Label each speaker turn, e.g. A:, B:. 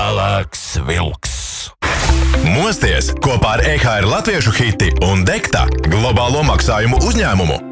A: Pelēks vilks.
B: Mosties kopā ar EHR Latviešu hiti un Dekta globālo maksājumu uzņēmumu.